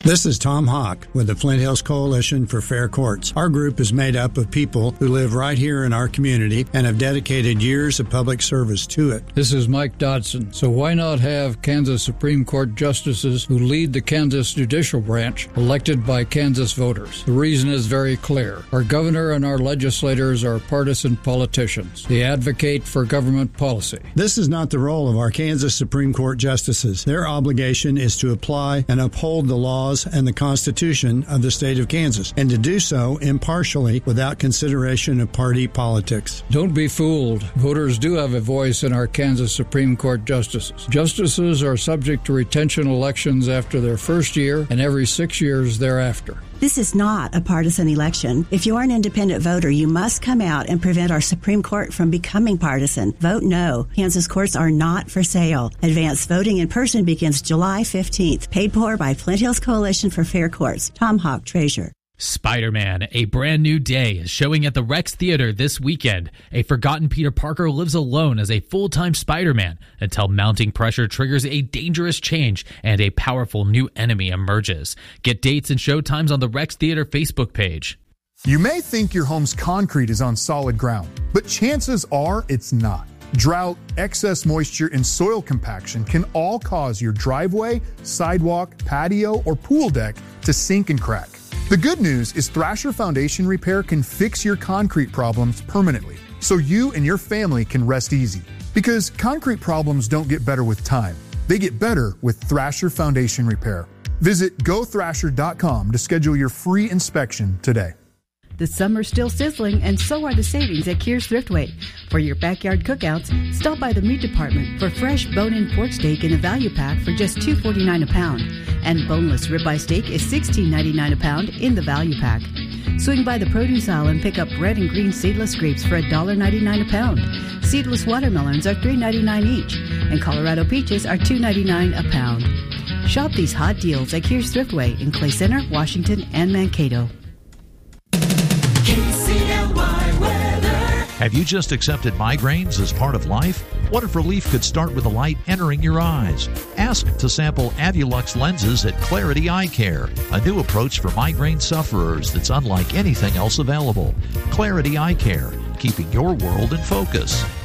This is Tom Hawk with the Flint Hills Coalition for Fair Courts. Our group is made up of people who live right here in our community and have dedicated years of public service to it. This is Mike Dodson. So why not have Kansas Supreme Court justices who lead the Kansas judicial branch elected by Kansas voters? The reason is very clear. Our governor and our legislators are partisan politicians. They advocate for government policy. This is not the role of our Kansas Supreme Court justices. Their obligation is to apply and uphold the laws and the Constitution of the state of Kansas, and to do so impartially without consideration of party politics. Don't be fooled. Voters do have a voice in our Kansas Supreme Court justices. Justices are subject to retention elections after their first year and every 6 years thereafter. This is not a partisan election. If you are an independent voter, you must come out and prevent our Supreme Court from becoming partisan. Vote no. Kansas courts are not for sale. Advanced voting in person begins July 15th. Paid for by Flint Hills Coalition for Fair Courts. Tom Hawk, Treasurer. Spider-Man: A Brand New Day is showing at the Rex Theater this weekend. A forgotten Peter Parker lives alone as a full-time Spider-Man until mounting pressure triggers a dangerous change and a powerful new enemy emerges. Get dates and show times on the Rex Theater Facebook page. You may think your home's concrete is on solid ground, but chances are it's not. Drought, excess moisture, and soil compaction can all cause your driveway, sidewalk, patio, or pool deck to sink and crack. The good news is Thrasher Foundation Repair can fix your concrete problems permanently, so you and your family can rest easy. Because concrete problems don't get better with time. They get better with Thrasher Foundation Repair. Visit gothrasher.com to schedule your free inspection today. The summer's still sizzling, and so are the savings at Kear's Thriftway. For your backyard cookouts, stop by the meat department for fresh bone-in pork steak in a value pack for just $2.49 a pound. And boneless ribeye steak is $16.99 a pound in the value pack. Swing by the produce aisle and pick up red and green seedless grapes for $1.99 a pound. Seedless watermelons are $3.99 each, and Colorado peaches are $2.99 a pound. Shop these hot deals at Kear's Thriftway in Clay Center, Washington, and Mankato. Have you just accepted migraines as part of life? What if relief could start with the light entering your eyes? Ask to sample Avulux lenses at Clarity Eye Care, a new approach for migraine sufferers that's unlike anything else available. Clarity Eye Care, keeping your world in focus.